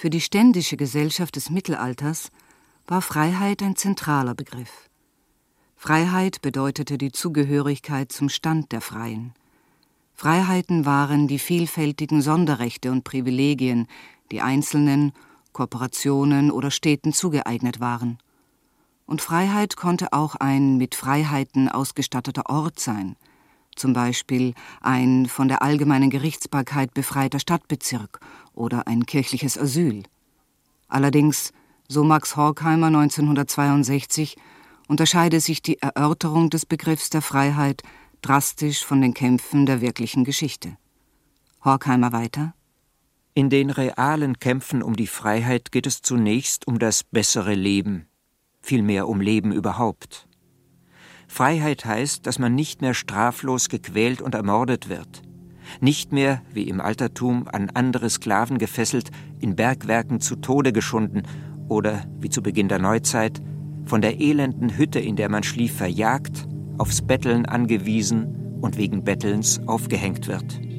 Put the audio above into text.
Für die ständische Gesellschaft des Mittelalters war Freiheit ein zentraler Begriff. Freiheit bedeutete die Zugehörigkeit zum Stand der Freien. Freiheiten waren die vielfältigen Sonderrechte und Privilegien, die Einzelnen, Korporationen oder Städten zugeeignet waren. Und Freiheit konnte auch ein mit Freiheiten ausgestatteter Ort sein, zum Beispiel ein von der allgemeinen Gerichtsbarkeit befreiter Stadtbezirk oder ein kirchliches Asyl. Allerdings, so Max Horkheimer 1962, unterscheide sich die Erörterung des Begriffs der Freiheit drastisch von den Kämpfen der wirklichen Geschichte. Horkheimer weiter: In den realen Kämpfen um die Freiheit geht es zunächst um das bessere Leben, vielmehr um Leben überhaupt. Freiheit heißt, dass man nicht mehr straflos gequält und ermordet wird, nicht mehr, wie im Altertum, an andere Sklaven gefesselt, in Bergwerken zu Tode geschunden oder, wie zu Beginn der Neuzeit, von der elenden Hütte, in der man schlief, verjagt, aufs Betteln angewiesen und wegen Bettelns aufgehängt wird.